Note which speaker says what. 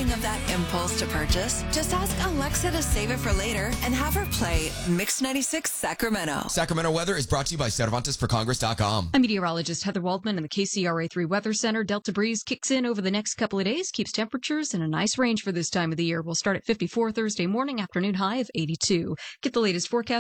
Speaker 1: feeling of that impulse to purchase? Just ask Alexa to save it for later and have her play Mix 96 Sacramento.
Speaker 2: Sacramento weather is brought to you by CervantesForCongress.com.
Speaker 3: I'm meteorologist Heather Waldman in the KCRA 3 Weather Center. Delta breeze kicks in over the next couple of days, keeps temperatures in a nice range for this time of the year. We'll start at 54 Thursday morning, afternoon high of 82. Get the latest forecast